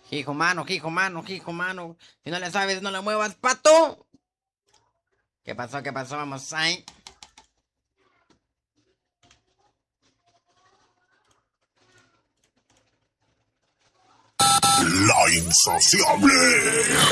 Hijo mano, hijo mano, hijo mano. Si no le sabes, no le muevas, pato. ¿Qué pasó? ¿Qué pasó? Vamos ahí. La insaciable.